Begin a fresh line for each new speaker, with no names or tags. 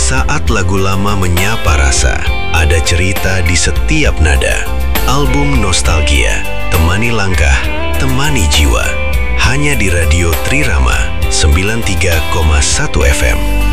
Saat lagu lama menyapa rasa, ada cerita di setiap nada. Album Nostalgia, temani langkah, temani jiwa. Hanya di Radio Trirama 93,1 FM.